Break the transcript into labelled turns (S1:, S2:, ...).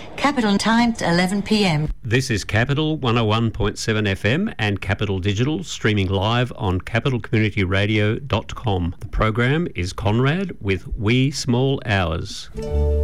S1: Capital time, 11 p.m.
S2: This is Capital 101.7 FM and Capital Digital, streaming live on capitalcommunityradio.com. The program is Conrad with Wee Small Hours.